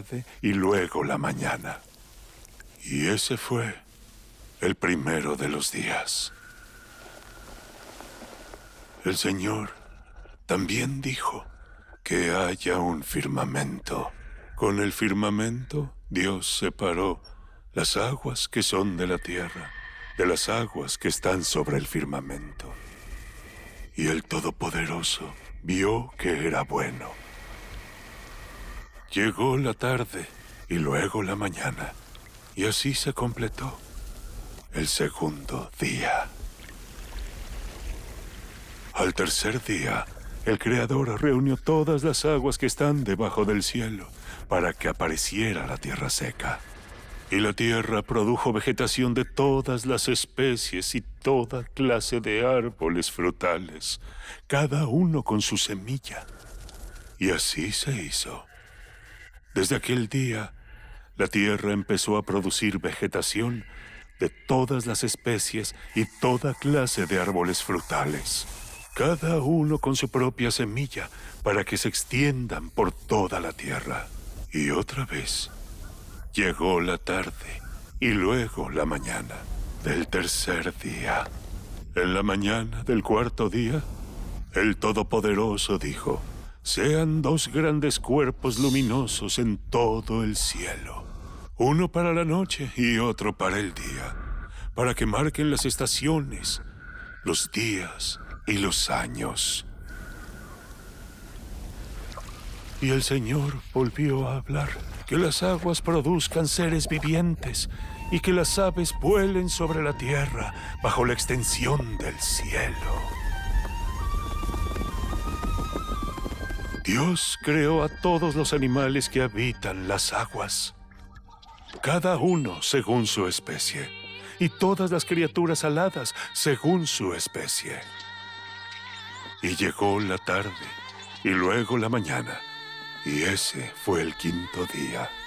tarde y luego la mañana. Y ese fue el primero de los días. El Señor también dijo que haya un firmamento. Con el firmamento, Dios separó las aguas que son de la tierra de las aguas que están sobre el firmamento. Y el Todopoderoso vio que era bueno. Llegó la tarde y luego la mañana, y así se completó el segundo día. Al tercer día, el Creador reunió todas las aguas que están debajo del cielo para que apareciera la tierra seca. Y la tierra produjo vegetación de todas las especies y toda clase de árboles frutales, cada uno con su semilla. Y así se hizo. Desde aquel día, la tierra empezó a producir vegetación de todas las especies y toda clase de árboles frutales, cada uno con su propia semilla, para que se extiendan por toda la tierra. Y otra vez llegó la tarde y luego la mañana del tercer día. En la mañana del cuarto día, el Todopoderoso dijo: sean dos grandes cuerpos luminosos en todo el cielo, uno para la noche y otro para el día, para que marquen las estaciones, los días y los años. Y el Señor volvió a hablar: que las aguas produzcan seres vivientes y que las aves vuelen sobre la tierra bajo la extensión del cielo. Dios creó a todos los animales que habitan las aguas, cada uno según su especie, y todas las criaturas aladas según su especie. Y llegó la tarde y luego la mañana, y ese fue el quinto día.